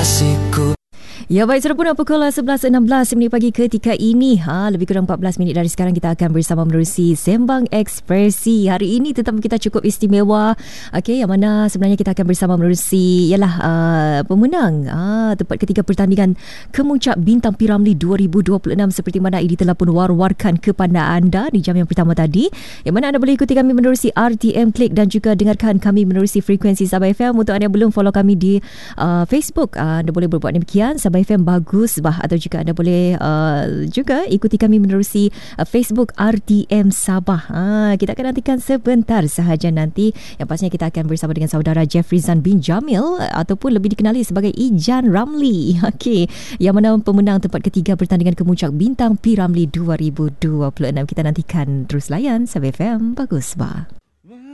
kekasihku. Ya baik, sudah pun pukul 11.16 minit pagi ketika ini. Lebih kurang 14 minit dari sekarang kita akan bersama menerusi Sembang Ekspresi. Hari ini tetamu kita cukup istimewa. Okey, yang mana sebenarnya kita akan bersama menerusi ialah pemenang tempat ketiga pertandingan Kemuncak Bintang P. Ramlee 2026 seperti mana ini telah pun war-warkan kepada anda di jam yang pertama tadi. Yang mana anda boleh ikuti kami menerusi RTM Klik dan juga dengarkan kami menerusi frekuensi Sabah FM. Untuk anda yang belum follow kami di Facebook, anda boleh berbuat demikian. Sabah FM Bagus Bah, atau juga anda boleh juga ikuti kami menerusi Facebook RTM Sabah. Kita akan nantikan sebentar sahaja nanti. Yang pastinya kita akan bersama dengan saudara Jeffrizan bin Jamil ataupun lebih dikenali sebagai Ijan Ramlee. Okey, yang mana pemenang tempat ketiga pertandingan Kemuncak Bintang P. Ramlee 2026. Kita nantikan terus layan Sabah FM Bagus Bah.